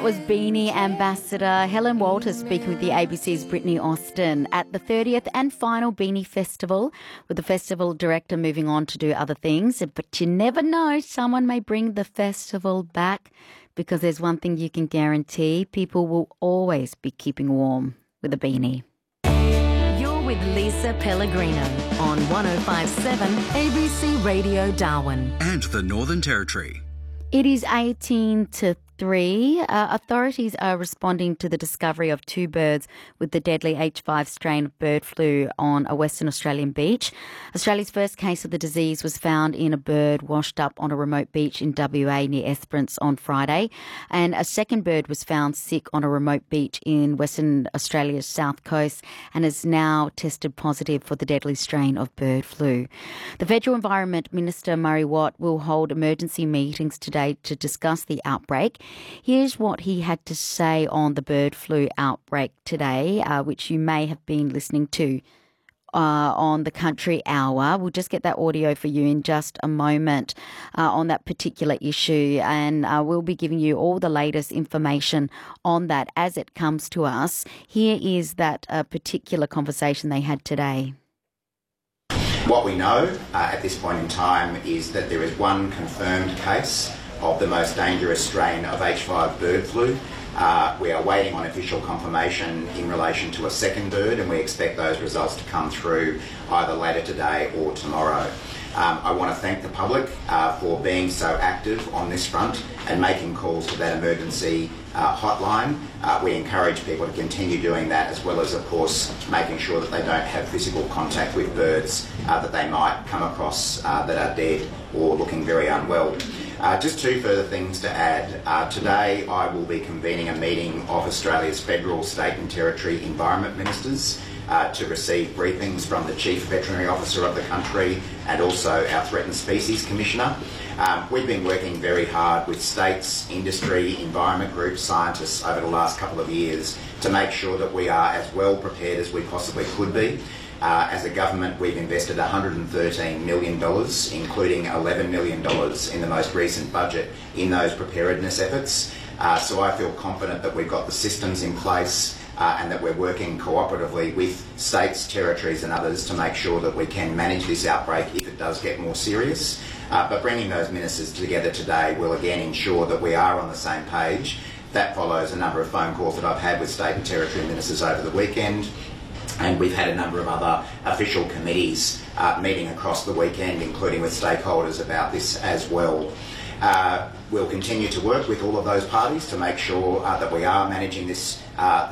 That was Beanie Ambassador Helen Walters speaking with the ABC's Brittany Austin at the 30th and final Beanie Festival, with the festival director moving on to do other things. But you never know, someone may bring the festival back, because there's one thing you can guarantee: people will always be keeping warm with a beanie. You're with Lisa Pellegrino on 105.7 ABC Radio Darwin and the Northern Territory. It is 18 to 3. Authorities are responding to the discovery of 2 birds with the deadly H5 strain of bird flu on a Western Australian beach. Australia's first case of the disease was found in a bird washed up on a remote beach in WA near Esperance on Friday. And a second bird was found sick on a remote beach in Western Australia's south coast and is now tested positive for the deadly strain of bird flu. The Federal Environment Minister Murray Watt will hold emergency meetings today to discuss the outbreak. Here's what he had to say on the bird flu outbreak today, which you may have been listening to on the Country Hour. We'll just get that audio for you in just a moment on that particular issue, and we'll be giving you all the latest information on that as it comes to us. Here is that particular conversation they had today. What we know at this point in time is that there is one confirmed case of the most dangerous strain of H5 bird flu. We are waiting on official confirmation in relation to a second bird, and we expect those results to come through either later today or tomorrow. I want to thank the public for being so active on this front and making calls to that emergency hotline. We encourage people to continue doing that, as well as, of course, making sure that they don't have physical contact with birds that they might come across that are dead or looking very unwell. Just 2 further things to add. Today I will be convening a meeting of Australia's federal, state and territory environment ministers to receive briefings from the Chief Veterinary Officer of the country and also our Threatened Species Commissioner. We've been working very hard with states, industry, environment groups, scientists over the last couple of years to make sure that we are as well prepared as we possibly could be. As a government, we've invested $113 million, including $11 million in the most recent budget, in those preparedness efforts. So I feel confident that we've got the systems in place and that we're working cooperatively with states, territories and others to make sure that we can manage this outbreak if it does get more serious. But bringing those ministers together today will again ensure that we are on the same page. That follows a number of phone calls that I've had with state and territory ministers over the weekend. And we've had a number of other official committees meeting across the weekend, including with stakeholders about this as well. We'll continue to work with all of those parties to make sure that we are managing this